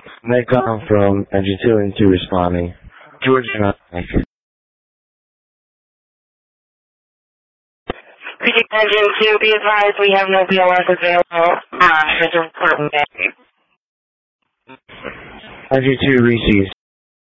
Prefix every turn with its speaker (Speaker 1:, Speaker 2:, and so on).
Speaker 1: Metcalf from Engine 2 and 2 responding. George and I.
Speaker 2: Engine 2, be advised we have no BLS available. There's a report back.
Speaker 1: Engine 2 receives.